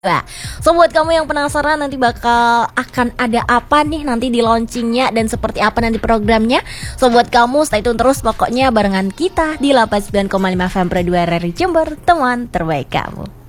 Nah, so buat kamu yang penasaran nanti bakal akan ada apa nih nanti di launchingnya dan seperti apa nanti programnya. So buat kamu stay tune terus pokoknya barengan kita di 89,5 FM Radio RRI Jember, teman terbaik kamu.